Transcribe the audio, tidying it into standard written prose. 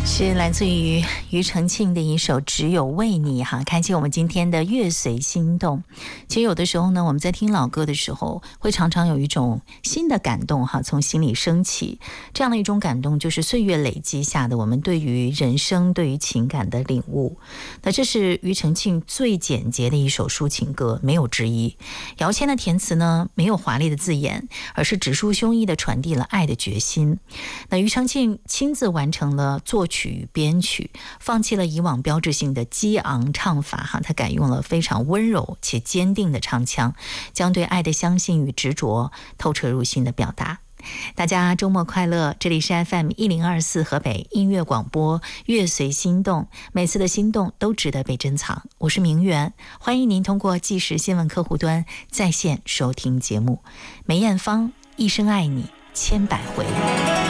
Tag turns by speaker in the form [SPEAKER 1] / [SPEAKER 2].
[SPEAKER 1] 是来自于庾澄庆的一首《只有为你》哈，开启我们今天的乐随心动。其实有的时候呢，我们在听老歌的时候，会常常有一种新的感动哈，从心里升起。这样的一种感动，就是岁月累积下的我们对于人生、对于情感的领悟。那这是庾澄庆最简洁的一首抒情歌，没有之一。姚谦的填词呢，没有华丽的字眼，而是直抒胸臆地传递了爱的决心。那庾澄庆亲自完成了作曲与编曲，放弃了以往标志性的激昂唱法哈，他改用了非常温柔且坚定的唱腔，将对爱的相信与执着透彻入心的表达。大家周末快乐，这里是 FM1024 河北音乐广播乐随心动，每次的心动都值得被珍藏。我是明媛，欢迎您通过即时新闻客户端在线收听节目。梅艳芳，一生爱你千百回。